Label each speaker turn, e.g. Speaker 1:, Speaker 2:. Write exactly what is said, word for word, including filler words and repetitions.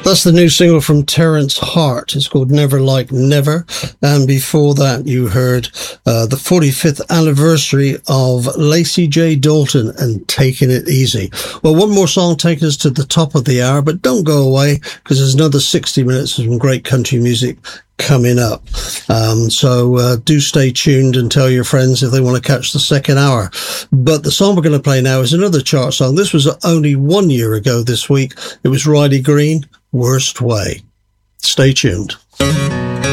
Speaker 1: That's the new single from Terence Hart. It's called Never Like Never. And before that, you heard uh, the forty-fifth anniversary of Lacey J. Dalton and Taking It Easy. Well, one more song taking us to the top of the hour, but don't go away because there's another sixty minutes of some great country music coming up. Um, so uh, do stay tuned and tell your friends if they want to catch the second hour. But the song we're going to play now is another chart song. This was only one year ago this week. It was Riley Green, Worst Way. Stay tuned.